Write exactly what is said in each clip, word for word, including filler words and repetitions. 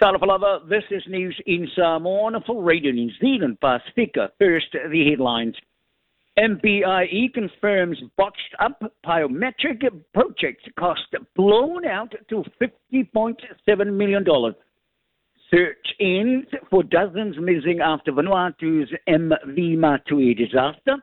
Talafalava, this is news in Samoa for Radio New Zealand Pacifica. First, the headlines. M P I E confirms botched up biometric project cost blown out to fifty point seven million dollars. Search ends for dozens missing after Vanuatu's M V Matui disaster.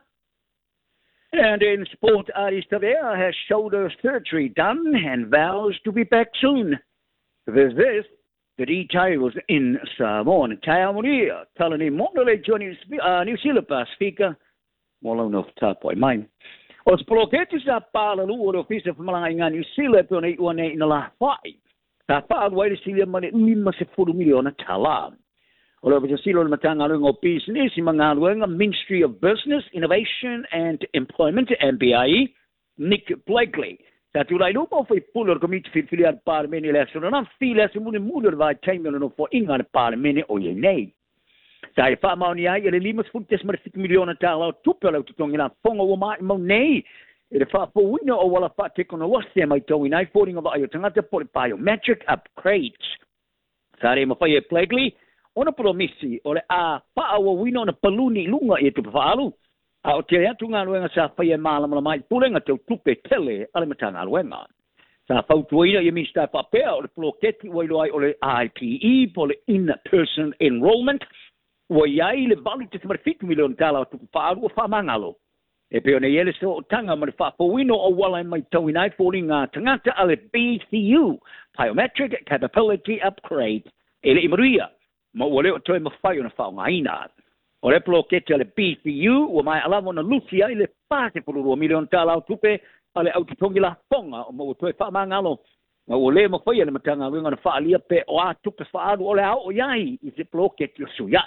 And in sport, Aris Tavera has shoulder surgery done and vows to be back soon. There's this. The details in Samoa. Kaya Muria, Talani Mondole, Johnny New Zealand Pacifica, Molono Tapoi Mine. Os Proketis a Palalu, officer from Malanga, New Zealand, on eight one eight in the last five. Tapa, why to see the money, Lima Sefu million Tala. All over the Silo Matangalung of Business, Mangaluanga, Ministry of Business, Innovation and Employment, M P I E, Nick Blakely. Sa tulay lupa fa'y puller komite filial parlemeni election na fila sa muna muller vai time no for ingan parlemeni o yenay. Sa ifa mau niya ele limas funtes marifik milyon talo tupelo tutong ina fongo wama mau nei. Ele fa po wino o wala fa te kono wase mai to inay falling about ayo tangata por biometric upgrades. Sa re mo fa'y plaguely ona promisi ole a pa o wino na paluni lunga ito paalu. Au te atu ngā luenga sa whaia mālamala mai pulenga te tupe tele ale mata ngā luenga. Sa whautuina i mista papea o le ploketi wailoai o le I P E po le in-person enrollment wa iai le vali te tamarifitu milion tala o tuku whaaru o whamangalo. E peo ne iele so o tanga mare whapawino o wala mai tauinai fōri ngā tangata ale B C U, Biometric Capability Upgrade, ele imaria, ma wale o toi mawhai o na whao ngā ina. O le ploketi ale B C U, o mai alamo na lucia i le pāse puluru o milion tala o tupe, ale au titongi la fonga o mo toe whamangalo. Ma o le mo whaia le matanga winga na whaalia pe o a tupe whaaru o le au o iai i se ploketi o suyai.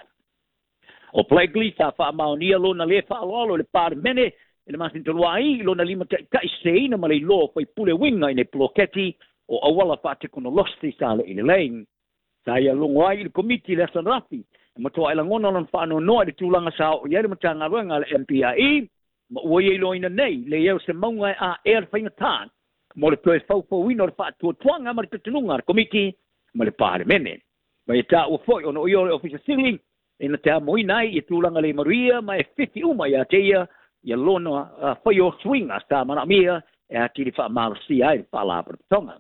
O Blakely sa whaamaunia lo na le whaaloalo le pāre mene, e le masintolua ai lo na lima kai kai seina ma le lo whai pule winga i ne ploketi o awala whaate kono losti sa le i le lein. Sa ia longo ai i le komiti le asan rafi. Ma toa ila ngona lan whaano noa le tūlanga sa o iere matanga ruenga le M P I E, ma ua iei loina nei, le iau se maunga a ea whainga tān, mo le toe whaupau wino le whaatua tuanga ma le tatununga le komiti, ma le pāre mene. Ma e tā ua foi ono io le officer sili, e na te amoi nai i tūlanga le maria, ma e whiti uma i a teia, i a lona uh, whai o swinga sta mana mia, e a tiri wha maro si ai le whalapara tonga.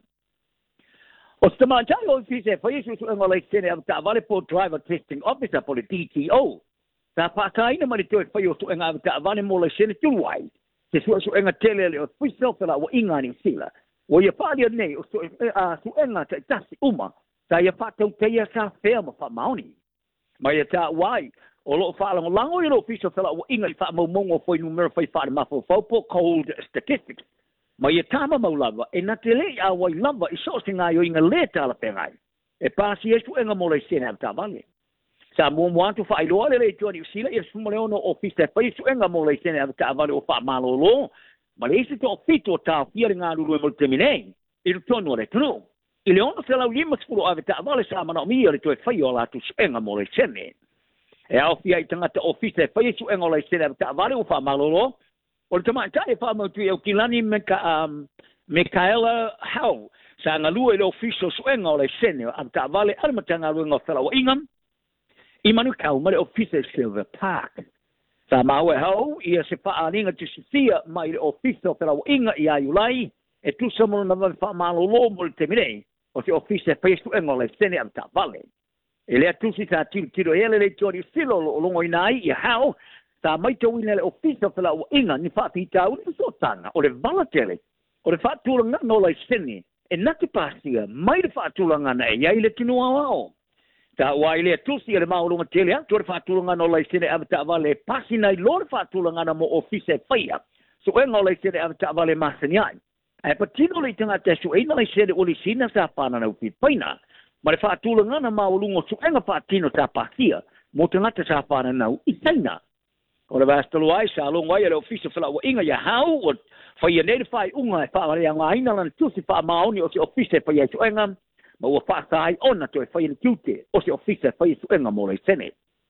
O se tamātai o fise whai esu su engo le sene am ta vale po driver testing officer po le D T O. Sa pātaina mani toi whai o su enga am ta vale mo le sene tuluai. Se su su enga tele le o fwisau whala o inga ni sila. O ia whalia nei o su, uh, su enga ta tasi uma. Sa ia whatau teia sa whea ma wha maoni. Ma ia ta wai. O lo whaalango lango i lo fwisau whala o inga i wha maumongo whai numero whai whaare mafo whaupo cold statistics. Ma ia tama mau lava, e na te lei a wai lava i so se ngā yo inga le tala pengai. E pāsi esu enga mo le sene am tāwale. Sa mua muantu wha ailoa le le tua ni usila, i asuma leo no ofisa e pa esu enga mo le sene am tāwale o wha malo lo. Ma le isi to fito tāo fia le ngā ruru e mo le teminei, i rutonu le tunu. I le ono se lau lima skulu ave tāwale sa mana o mia le tue whai o la tu enga mo le sene. E au fia i tangata ofisa e pa esu enga o le sene am tāwale o wha malo lo. O le tamātai e whaamautu e o kilani meka, um, Michaela Howe, sa ngalua i le official suenga o le sene, am ta vale alamatanga ruenga o whala o ingam, i manu kau mare official Silver Park. Sa maue hau, ia se whaaringa tu sisia mai le official whala o inga i aiulai, e tu samolo na wale whaamalo lo mo le teminei, o se official whai suenga o le sene am ta vale. E lea tusi sa tiro tiro ele le tori silo lo longo inai i hau, sa mai te wina le ofisa whala o inga ni whaapita uri so tanga o le valatele o le whaatulanga no lai sene e nati pasia mai le whaatulanga na e iai le tinu awao. Ta wai le tusi le maulunga tele to le whaatulanga no lai sene avata vale pasi nai lo le whaatulanga na mo ofisa whaia so e no lai sene avata vale masaniai. E patino le tanga te su e no lai sene o le sina sa pana na upi paina ma le whaatulanga na maulunga su enga whaatino sa pasia mo tangata sa pana na i taina. O le vastalo ai sa longo ai le ofisa whala o inga ia hau o whai a neirewhai unga e whaare a ngā ina lana tusi wha maoni o se ofisa e whai e suenga ma ua whaasa ai ona to e whai na kiute o se ofisa e whai e suenga mo le sene.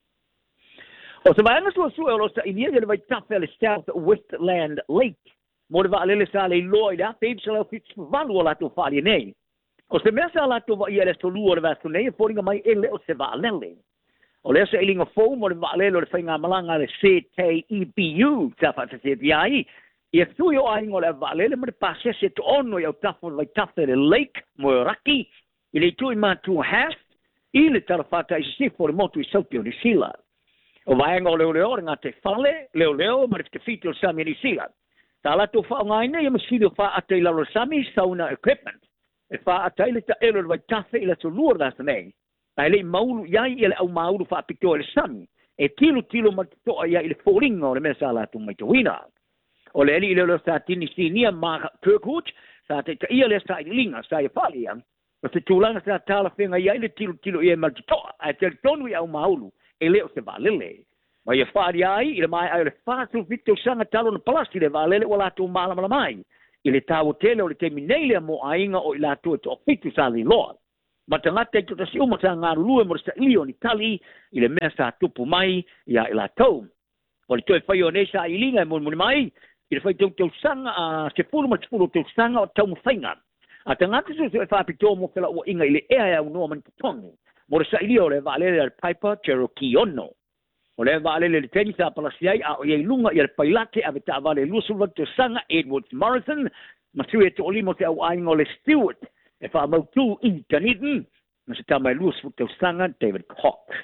O se vaenga sua sua o lo sa inia le vai tafe le South Westland Lake mo le va lele sa le loa i da peib sa le ofisa valu o lato whaare nei. O se mea sa lato wa ia le solua le vasu nei, e fōringa mai e leo se va lele. O le sa ilinga fōu mo le va lele o le whainga malanga le C T E B U, ta whata se viai, ia sui o aingo le va lele mo le pasese to ono i au tafo vai tafe le lake mo e raki, i le tui mātua half, i le tarafata i sifo le motu i sauti o ni sila. O vaenga o leo leo ngā te whale, leo leo ma le te fiti o sami ni sila. Tā lato wha ngai nei, ia masiri o wha ate i lalo sami, sauna equipment. E wha ate i le ta elo le vai tafe i le to luar rasa nei. Tai le maulu iai i le au maulu wha apito e le sami. E tilo tilo ma te toa ia i le fōringa o le mea sa lato mai te wina. O le eli i leo leo sa tini sinia ma Kirkwood, sa te ta ia le sa i linga, sa i whali ia. O te tūlanga sa tala whenga iai le tilo tilo i e mal te toa. E te tonu i au maulu. E leo se valele. Ma ia whaari ai, i le mai ai o le whātu vito sanga talo na palasi le valele o lātou mālamala mai. I le tāwo tele o le te minelea mo ainga o i lātou e to fitu sa li loa. Ma tangata i tota si uma sa ngā rulue mo sa ilio ni tali, i le mea sa tupu mai, ia i lātou. O le toi whai o nei sa i linga e moni mai, i le whai tau tau sanga, a se pulu ma tupulu tau sanga o tau mwhainga. A tangata su se whapito mo whela o inga i le ea au noa man tutongi. Mo le sa ilio le valele al Piper Cherokee ono. O le valele le teni sa palasiai a o iei lunga i le pailate a veta vale lusulwa te sanga Edward Morrison, ma sui e te olimo te au aingo le Stewart, e wha mautu i Dunedin, ma se tamai lusulwa te sanga David Koch.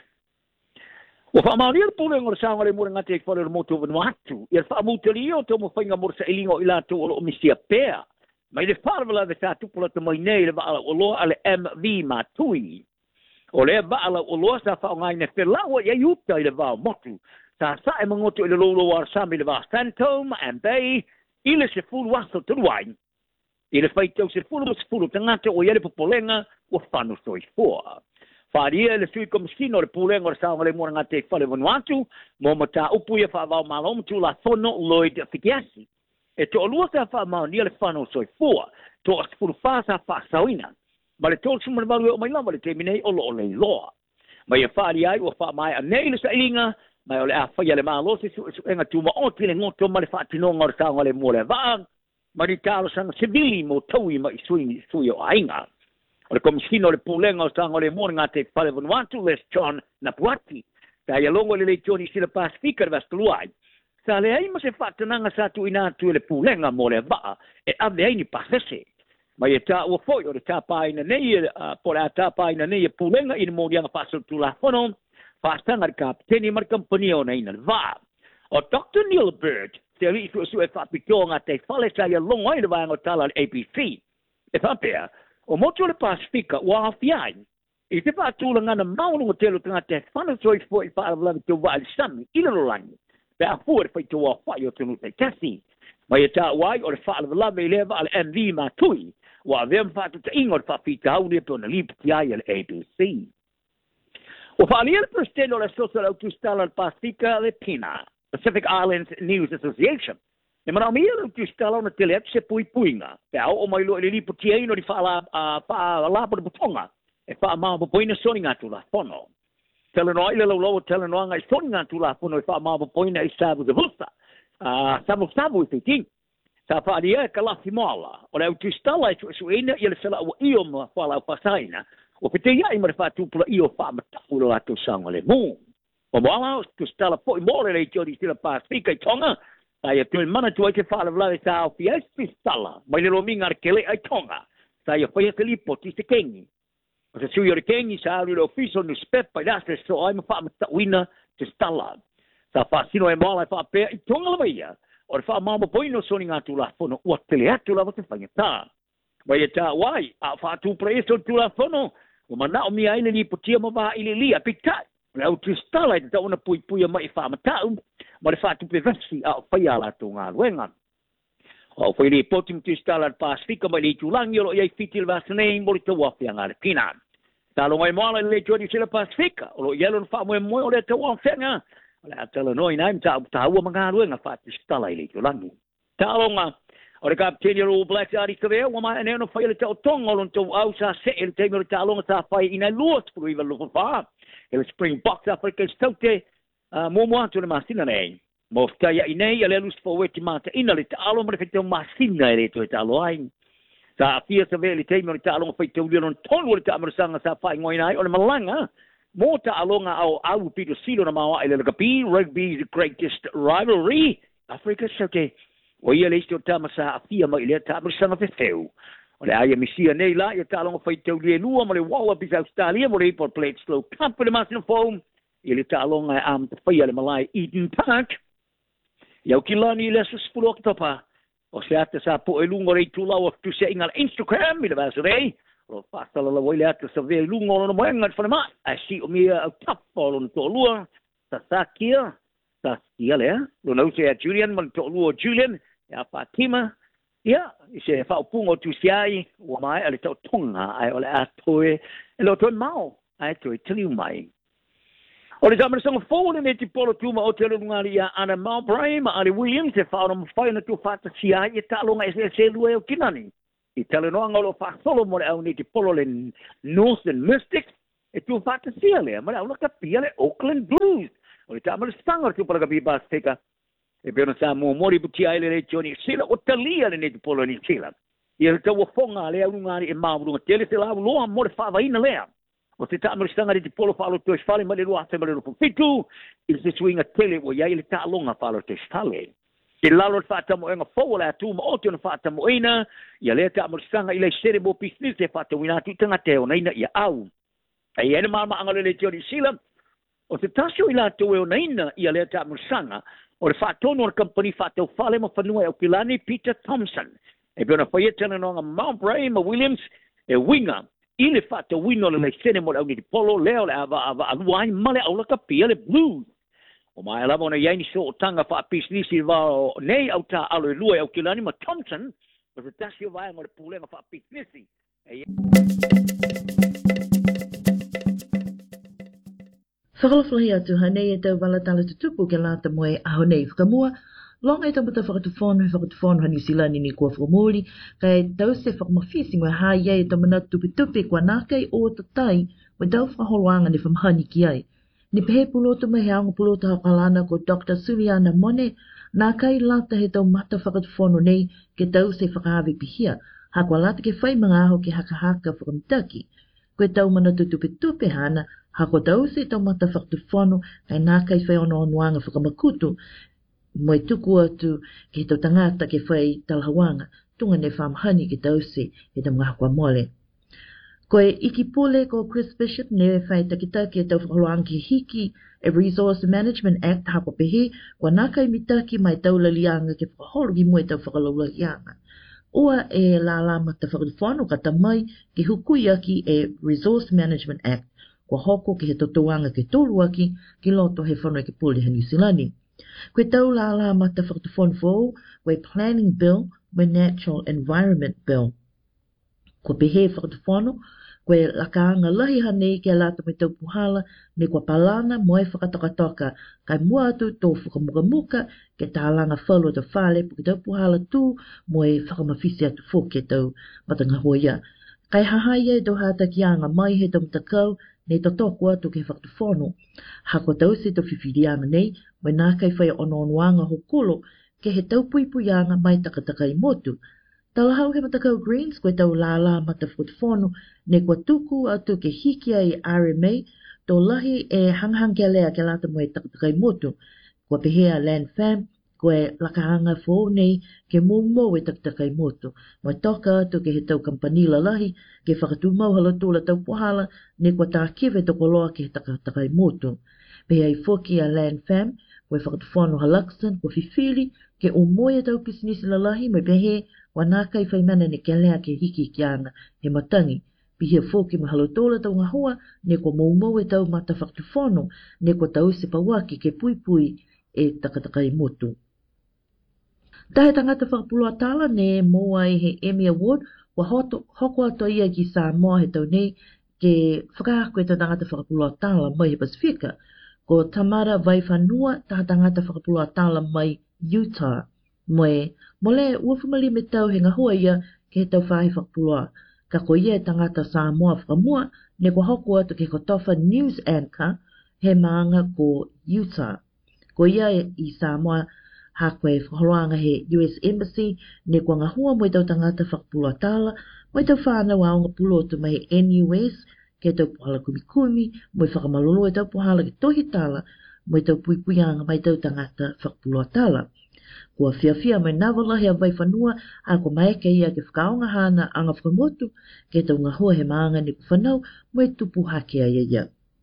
O wha mauri al pule ngore sanga le mura ngate e whare le motu Vanuatu, i le wha mutari o te mo whainga mora sa ilingo i lato o lo omisia pēr, ma i le wharwala ve sa tupula te mai nei le waala o loa ale M V Matui. O le baala o loa sa whao ngai ne whelawa ia iuta i le wao motu. Sa sa e mangoto i le lolo ar sami le wao Phantom, Ambay, i le se fulu aso te ruai. I le whaitau se fulu se fulu tangata o iere popolenga o whanu soi fua. Wharia le sui komiskino le pulenga o le saonga le mora ngate whale Vanuatu, mo mata upu ia wha wao malom tu la fono Lloyd Fikiasi. E to o lua sa wha mao nia le whanu soi fua, to o se fulu wha sa wha sauina. Ma le tōsu mana malu o mai lama le te minei o lo o le loa. Ma ia whaari ai o wha mai a nei le sa inga, mai o le a whaia le maa losi su su enga tuma o tine ngoto ma le whaatinonga o le taonga le mua le vaang, ma ni tālo sanga sivili mo taui ma i sui, sui o ainga. O le komiskino le pulenga o taonga le mua ngā te whale Vanuatu les John Napuati, ta ia longo le le Johnny Sila Pasifika le vastaluai. Sa le ai ma se whaatananga sa tu ina tu le pulenga mo le vaa, e ave ai ni pasese. Ma ia tā ua foi o le tāpāina nei, uh, po le a tāpāina nei e pulenga i le mōrianga whaasal tu la whono, whaastanga le kapiteni mar kampania o nei na le vā. O Doctor Neil Bird, te ri su su e whapito ngā te whale sa ia longo ai le vāenga o tala le A B C. E whapea, o motu le Pasifika ua awhiai, i te whaatula ngana maununga telo tanga te whanasoi fo i whaalavi te wā i sami, i le rolangi, pe a fua le whaitu ua whai o tenu te kasi. Ma ia tā uai o le whaalavi i lewa ale M V Matui, wa vem fatu te ingo fa fita hauri pe ona lip ti ai le A B C. O fa ali el prestelo le social autostala al Pasifika le Pina, Pacific Islands News Association. E mana mi el autostala na tele se pui puinga. Pe au o mai lo le lip ti ai no di fa la fa la por butonga. E fa ma bo poina soninga tu la fono. Tele no ile lo lo tele no nga soninga tu la fono e fa ma bo poina i sabu de vusta. Ah, sabu sabu te ting. Sa whaaria e ka lafi moala. O le au tistala e su ina i le sela ua io ma whala au pasaina. O pete ia i mare whaatupula i o whaamatapu lo ato sanga le mū. O moala o tistala po i mōre le i tiori sila Pasifika i tonga. Sa ia tui mana tu ai te whaala vlawe sa au fia tistala. Mai le lo minga kele ai tonga. Sa ia whaia te lipo ti se kengi. O se sui o le kengi sa aru le ofiso nu spepa i dase so ai ma whaamatapu ina tistala. Sa whaasino e moala e whaapea i tonga la ia. O le wha mama poino soni ngā tū la whono, ua tele atu la wate whangata. Mai e tā wai, a wha tū preesto tū la whono, o mana o mia ile li potia ma wha ile li a pitai. Le au tristala i ta ona pui pui a mai wha matau, ma le wha tū pe vasi a o whaia la tū ngā luenga. O whai li potim tristala al Pasifika mai li tūlangi o lo iai fitil vasanei mo li tau awhia ngā le pina. Tā lo ngai moala le jodi sila Pasifika, o lo ielon wha moe moe o le tau awhia ngā. Le atala noi nai mta taua mga ruenga fatu stala ile to langi. Talonga o le kapteni o Black Ari Kavea wa mai ene no faile tau tonga lon to au sa se el te mero talonga sa fai ina luos pro iva lo fa. El Spring Box Africa stoute mo mo atu le masina nei. Mo fta ya ine ya le lus fo weti mata ina le talo mo le fete masina ile to talo ai. sa fia sa veli te mo ta along fai te ulion ton wo ta amar sanga sa fai ngoi nai o le malanga mo ta alonga au au pito silo na mawa ile kapi rugby is the greatest rivalry Africa sote o ia le sto ta masa fia ma ile ta amar sanga fefeu o le ai misia nei la ia ta alonga fai te ulion lua mo le wawa bi Australia mo le por plate slow cup le masino foam ile ta alonga am te fai le malai Eden Park ia kilani le sepuluh Oktober o se ata sa po e lungo rei tu lau tu se ingal Instagram mi le vaso rei o pasta la wile ata sa ve lungo no mo engat fa ma a si o mi a tap polo to lua sa sa kia sa kia le lo no se a Julian man to lua Julian ya Fatima ya se fa pungo tu siai o mai ale to tonga ai ole a toe lo to mau ai to tliu mai o le zamana sanga fōne ne te polo tuma o te alunga ia ana Mount Brahim, Ali Williams, te whaona mwhaina tu whata sia i ta alonga e se se lua e o kinani. I tale noa ngalo whasolo mo le au ne te polo le Northern Mystics, e tu whata sia lea, ma le au laka pia le Auckland Blues. O le tamara sanga tu pala ka biba steka, e pēna sa mua mori buti aile le Johnny Sila, o talia le ne te polo ni Sila. I le taua whonga le au ngari e maurunga, tele se lau loa mo le whawaina lea. O te ta amristanga de polo falo to fale ma le roa te ma le ro fitu il se swinga tele o ia ile ta longa falo te fale e lalo fata mo nga fo la tu mo o te fata mo ina ia le ta amristanga ile sere bo business te fata wina tu tanga te ona ina ia au ai ene ma ma angale le Johnny Sila o te tasio ila to e ona ina ia le ta amristanga o le fata no company fata fale mo fanua o Kilani Peter Thompson e bona foi tena no Mount Brahim Williams e winga ile fata wino le sene mo au ni polo leo le ava ava aluai male au laka pia le Blues o mai lava ona yaini so tanga fa business va nei au ta alo lua au Kilani ma Thompson o se tasio vai mo le pulenga fa business e Whakalawhalahi atu hanei e tau wala tala tutupu ke lata moe aho nei whakamua. Longa e tamata whakatufonu he whakatufonu ha New Zealand ni kua whakamori, kai tau se whakamawhisi ngoi hai e tamana tupi tupi kua nākei o tatai wa tau whaholoanga ni whamahani ki ai. Ni pehe puloto me he aunga puloto hakalana ko Doctor Suliana Mone, nākei lata he tau mata whakatufonu nei ke tau se whakahawe pihia, ha kua lata ke whai mga aho ke haka haka whakamitaki. Koe tau mana tutupi tupi hana, ha kua tau se tau mata whakatufonu kai nākei whai ono onuanga whakamakutu, mo e tuku atu ke tau tangata ke whai talhawanga, tunga ne whamahani ke tau se e tau mga kua mole. Ko e iki pule ko Chris Bishop ne whai takitaki e tau whakaloang ke hiki e Resource Management Act hako pehe, kua nākai mitaki mai tau lalianga ke whakahologi mo e tau whakalaulianga. Ua e la lama ta whakatufonu kata mai ke hukui aki e Resource Management Act, kua hoko ke he totoanga ke tolu aki ki loto he whanau ke pule he New Zealand. Koe tau la la mata whakatufonu fōu, koe Planning Bill, koe Natural Environment Bill. Koe pehe whakatufonu, koe lakaanga lahi hanei ke lata me tau puhala, ne koe palana moe whakatokatoka, kai mua atu tō whakamukamuka, ke tālanga whalu ta whale, puke tau puhala tū, moe whakamawhisi atu fō ke tau matanga hoia. Kai hahai e tau hata ki anga mai he tau matakau, ne to toko atu ke whakatufonu. Hako tau se to whiwhirianga nei, mai nā kai whai ono onuanga hokolo, ke he tau puipuianga mai takataka i motu. Talahau he matakau Greens, koe tau lala mata whakatufonu, ne kua tuku atu ke hikia i R M A, tō lahi e hanghang ke lea ke lata moe takataka i motu. Kua pehea Land Fam, koe lakahanga fōu nei ke mōmō e takataka i motu. Mai toka atu ke he tau kampanila lahi, ke whakatu mau halatola tau pohala, ne kua tā kiwe toko loa ke he takataka i motu. Pehea i whoki a Land Fam, koe whakatufonu halaksan, koe whiwhiri, ke o moe tau pisinisi la lahi, mai pehe, wa nākai whaimana ne ke lea ke hiki ki ana he matangi. Pihia whoki ma halatola tau ngahua, ne kua mōmō e tau mata whakatufonu, ne kua tau se pawaki ke pui pui e takataka i motu. Tahe tangata whakapulua tala ne moa i he Emmy Award, wa hoto, hoko ato ia ki Samoa he tau nei, ke whakahako e ta tangata whakapulua tala mai he Pasifika, ko Tamara Waifanua taha tangata whakapulua tala mai Utah. Moe, mole uafumali me tau he ngahua ia ke he tau whahi whakapulua. Ka ko ia e tangata Samoa whakamua, ne ko hoko atu ke kotofa news anchor he maanga ko Utah. Ko ia i Samoa ha koe whahoroanga he U S Embassy, ne kua ngahua mo i tau tangata whakapulo atala, mo i tau whānau aonga pulo tu mai N U S, ke tau puhala kumi kumi, mo i whakamalolo e tau puhala ke tohi tala, mo i tau puipuianga mai tau tangata whakapulo atala. Kua fia fia mai nawala hea vai whanua, a ko mai ke ia ke whakaonga hana anga whakamotu, ke tau ngahua he maanga ni ku whanau, mo i tupu hake ai ia.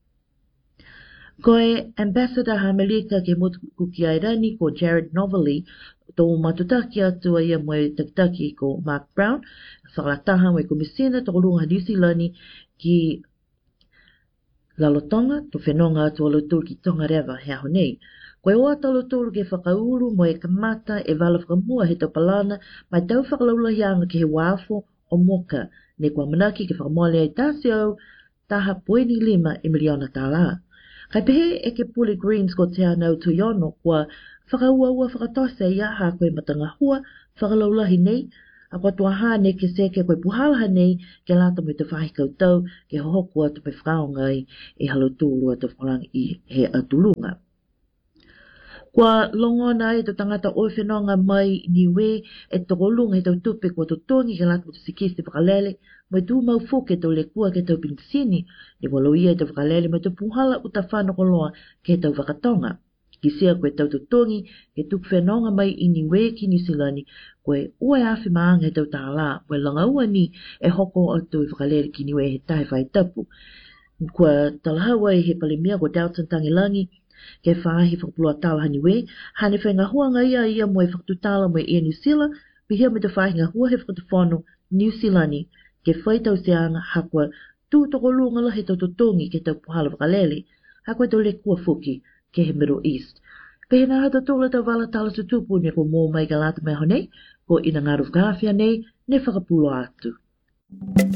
Koe Ambassador Hamelika ke motu kuki airani ko Jared Novelly, tō matutaki atua ia mo i takitaki ko Mark Brown, whakalataha mo i komisina tō runga New Zealand ki Lalotonga, tō whenonga atua lautul ki Tonga Rewa he aho nei. Koe oa tau lautul ke whakauru mo e kamata e wala whakamua he tau palana, mai tau whakalaula hianga ke he wāfo o moka, ne kua manaki ke whakamole ai tāsi au, taha poeni lima e miliona tāla. Kai pehe e ke Puli Greens ko te anau tu yono kua whakaua ua whakatose ia ha koe matanga hua, whakalaulahi nei, a kua tua hane ke seke koe puhalaha nei, ke lata mo i te whahi kautau, ke hohokua te pe whakaonga i e halutulua te whakaranga i he atulunga. Kua longona e te tangata o whenonga mai niwe e toko lunga he tau tupe kua tutongi ke lata mo te sikis te whakalele, mo i tū mau fuke tau le kua ke tau pinisini, ni walo ia te whakalele mo te puhala uta whanoko loa ke tau whakatonga. Ki sia koe tau tutongi ke tuk whenonga mai i niwe ki New Zealand, koe ua e awhi maanga he tau tāla, koe langa ua ni e hoko atu i whakalele ki niwe he tae whai tapu. Kua talahawa i he palimia ko Dalton Tangilangi, ke whaahi whakapulua tala hani we, hane whenga huanga ia ia mo e whakatutala mo e New Zealand, pihia me te whaahi ngā hua he whakatuwhono New Zealand, ke whaitau se anga hakua tū toko lunga la he tau tutongi ke tau puhala whakalele, hakua tau le kua fuki ke he Middle East. Pehe nā hata tōla tau wala tala tutupu ne ko mō mai ka lata mai honei, ko ina ngā rufkawhia nei, ne whakapulua atu.